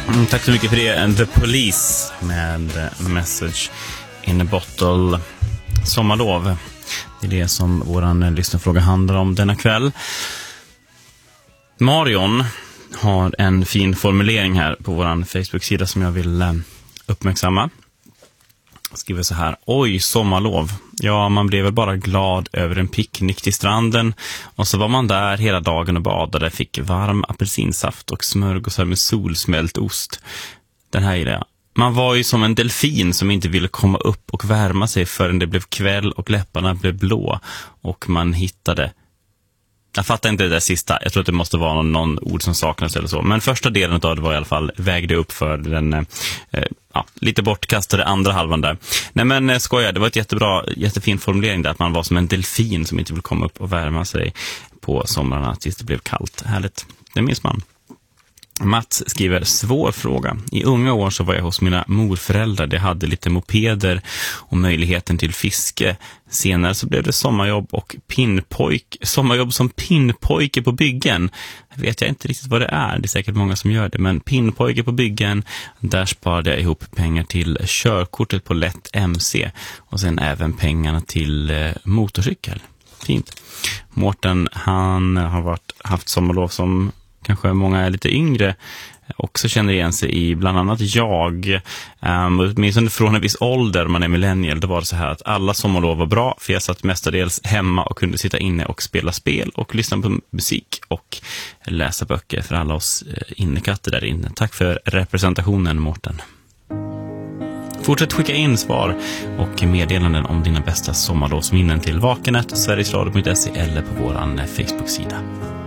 Tack så mycket för det. The Police med Message in a Bottle. Sommarlov. Det är det som våran lyssnarfråga handlar om denna kväll. Marion har en fin formulering här på våran Facebook-sida som jag vill uppmärksamma. Skriver så här: oj, sommarlov. Ja, man blev väl bara glad över en picknick till stranden. Och så var man där hela dagen och badade. Fick varm apelsinsaft och smörgåsar med solsmält ost. Den här gillar jag. Man var ju som en delfin som inte ville komma upp och värma sig förrän det blev kväll och läpparna blev blå. Och man hittade... Jag fattar inte det där sista. Jag tror att det måste vara någon ord som saknas eller så. Men första delen av det var i alla fall vägde upp för den lite bortkastade andra halvan där. Nej men skojar, det var ett jättefin formulering där. Att man var som en delfin som inte vill komma upp och värma sig på somrarna tills det blev kallt. Härligt, det minns man. Mats skriver: svår fråga. I unga år så var jag hos mina morföräldrar. De hade lite mopeder och möjligheten till fiske. Senare så blev det sommarjobb som pinnpojke på byggen. Vet jag inte riktigt vad det är. Det är säkert många som gör det. Men pinnpojke på byggen, där sparade jag ihop pengar till körkortet på lätt MC. Och sen även pengarna till motorcykel. Fint. Mårten, han har haft sommarlov som kanske många är lite yngre också känner igen sig i, bland annat jag. Åtminstone från en viss ålder, man är millennial, då var det så här att alla sommarlov var bra, för jag satt mestadels hemma och kunde sitta inne och spela spel och lyssna på musik och läsa böcker för alla oss innekatter där inne. Tack för representationen, Mårten. Fortsätt skicka in svar och meddelanden om dina bästa sommarlovsminnen till vakenet, sverigesradio.se eller på våran Facebook-sida.